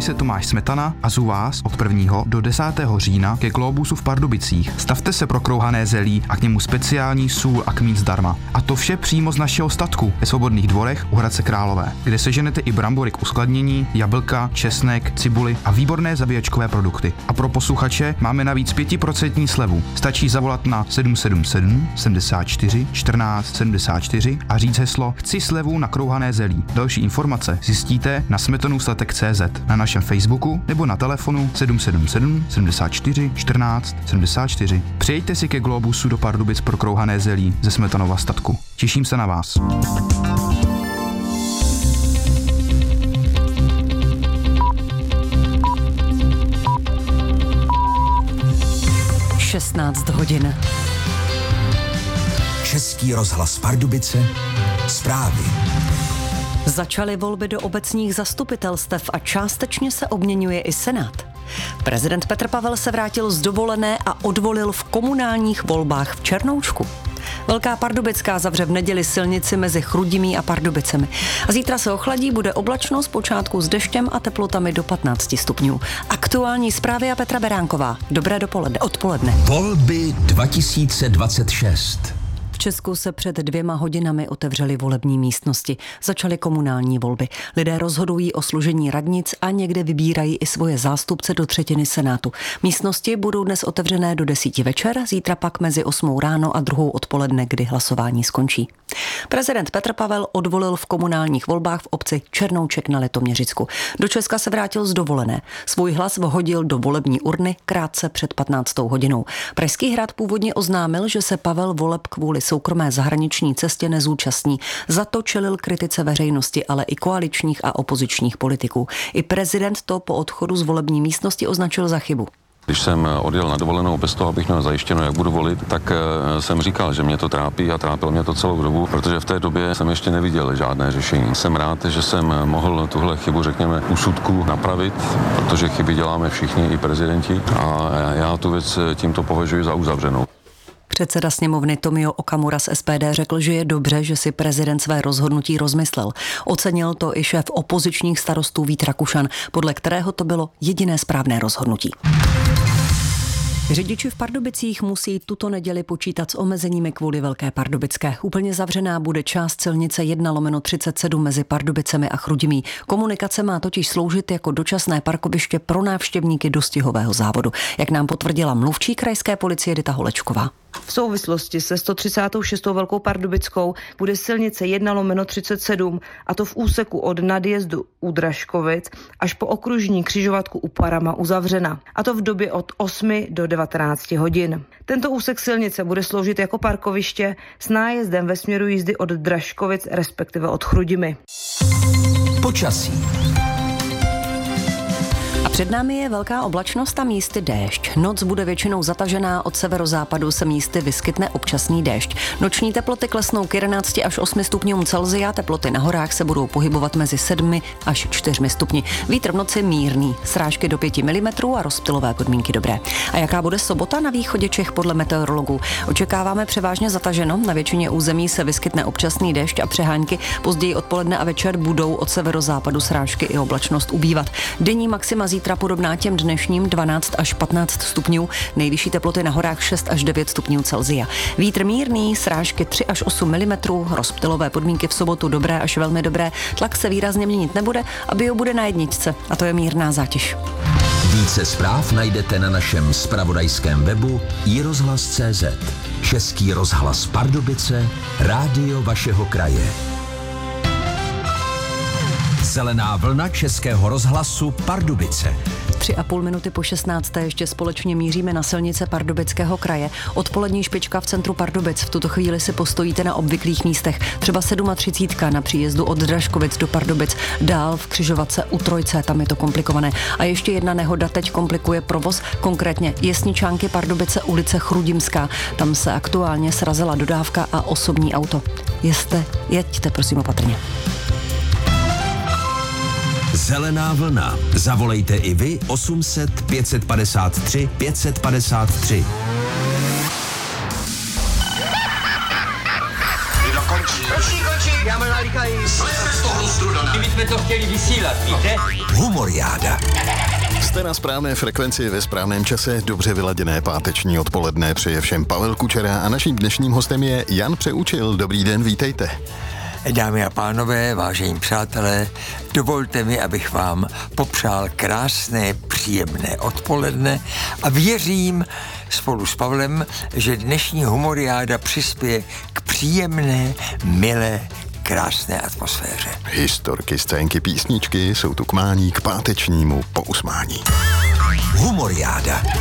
se Tomáš Smetana a zvu vás od 1. do 10. října ke Globusu v Pardubicích. Stavte se pro krouhané zelí a k němu speciální sůl a kmín zdarma. A to vše přímo z našeho statku ve Svobodných dvorech u Hradce Králové, kde seženete i brambory k uskladnění, jablka, česnek, cibuli a výborné zabíječkové produkty. A pro posluchače máme navíc 5% slevu. Stačí zavolat na 777 74 14 74 a říct heslo Chci slevu na krouhané zelí. Další informace zjistíte na smetanůstatek.cz, na našem Facebooku nebo na telefonu 777 74 14 74. Přijďte si ke Globusu do Pardubic pro krouhané zelí ze Smetanova statku. Těším se na vás. hodin. Český rozhlas Pardubice, zprávy. Začaly volby do obecních zastupitelstev a částečně se obměňuje i Senát. Prezident Petr Pavel se vrátil z dovolené a odvolil v komunálních volbách v Černoučku. Velká Pardubická zavře v neděli silnici mezi Chrudimí a Pardubicemi. A zítra se ochladí, bude oblačno, zpočátku s deštěm a teplotami do 15 stupňů. Aktuální zprávy a Petra Beránková. Dobré odpoledne. Volby 2026. V Česku se před 2 hodinami otevřely volební místnosti. Začaly komunální volby. Lidé rozhodují o složení radnic a někde vybírají i svoje zástupce do 1/3 Senátu. Místnosti budou dnes otevřené do 10 večer, zítra pak mezi 8 ráno a 2 odpoledne, kdy hlasování skončí. Prezident Petr Pavel odvolil v komunálních volbách v obci Černouček na Litoměřicku. Do Česka se vrátil z dovolené. Svůj hlas vhodil do volební urny krátce před 15 hodinou. Pražský hrad původně oznámil, že se Pavel voleb kvůli soukromé zahraniční cestě nezúčastní. Za to čelil kritice veřejnosti, ale i koaličních a opozičních politiků. I prezident to po odchodu z volební místnosti označil za chybu. Když jsem odjel na dovolenou bez toho, abych měl zajištěno, jak budu volit, tak jsem říkal, že mě to trápí a trápilo mě to celou dobu, protože v té době jsem ještě neviděl žádné řešení. Jsem rád, že jsem mohl tuhle chybu, řekněme, úsudku napravit, protože chyby děláme všichni, i prezidenti, a já tu věc tímto považuji za uzavřenou. Předseda sněmovny Tomio Okamura z SPD řekl, že je dobře, že si prezident své rozhodnutí rozmyslel. Ocenil to i šéf opozičních starostů Vít Rakušan, podle kterého to bylo jediné správné rozhodnutí. Řidiči v Pardubicích musí tuto neděli počítat s omezeními kvůli Velké Pardubické. Úplně zavřená bude část silnice 1/37 mezi Pardubicemi a Chrudimí. Komunikace má totiž sloužit jako dočasné parkoviště pro návštěvníky dostihového závodu, jak nám potvrdila mluvčí krajské policie Dita Holečková. V souvislosti se 136. Velkou Pardubickou bude silnice 1/37, a to v úseku od nadjezdu u Dražkovic až po okružní křižovatku u Parama uzavřena. A to v době od 8 do 19 hodin. Tento úsek silnice bude sloužit jako parkoviště s nájezdem ve směru jízdy od Dražkovic, respektive od Chrudimi. Počasí. A před námi je velká oblačnost a místy déšť. Noc bude většinou zatažená, od severozápadu se místy vyskytne občasný déšť. Noční teploty klesnou k 11 až 8 stupňům Celsia, teploty na horách se budou pohybovat mezi 7 až 4 stupni. Vítr v noci mírný, srážky do 5 mm a rozptylové podmínky dobré. A jaká bude sobota na východě Čech podle meteorologů? Očekáváme převážně zataženo, na většině území se vyskytne občasný déšť a přehánky, později odpoledne a večer budou od severozápadu srážky i oblačnost ubývat. Denní maxima zítra podobná těm dnešním 12 až 15 stupňů, nejvyšší teploty na horách 6 až 9 stupňů Celsia. Vítr mírný, srážky 3 až 8 mm, rozptylové podmínky v sobotu dobré až velmi dobré, tlak se výrazně měnit nebude a bio bude na 1, a to je mírná zátěž. Více zpráv najdete na našem zpravodajském webu iRozhlas.cz. Český rozhlas Pardubice, rádio vašeho kraje. Zelená vlna Českého rozhlasu Pardubice. 3,5 minuty po 16. ještě společně míříme na silnice Pardubického kraje. Odpolední špička v centru Pardubic. V tuto chvíli si postojíte na obvyklých místech. Třeba 37 na příjezdu od Dražkovic do Pardubic. Dál v křižovatce u Trojce, tam je to komplikované. A ještě jedna nehoda teď komplikuje provoz, konkrétně Jesničánky Pardubice, ulice Chrudimská. Tam se aktuálně srazila dodávka a osobní auto. Jeďte prosím opatrně. Zelená vlna. Zavolejte i vy 800 553 553. Končí, já mám nalíkají. Slezte z toho strudana. My jsme to chtěli vysílat, víte? Humoriáda. Jste na správné frekvenci ve správném čase, dobře vyladěné páteční odpoledne přeje všem Pavel Kučera a naším dnešním hostem je Jan Přeučil. Dobrý den, vítejte. Dámy a pánové, vážení přátelé, dovolte mi, abych vám popřál krásné, příjemné odpoledne a věřím spolu s Pavlem, že dnešní humoriáda přispěje k příjemné, milé, krásné atmosféře. Historky, scénky, písničky jsou tu k mání k pátečnímu pousmání. Humoriáda.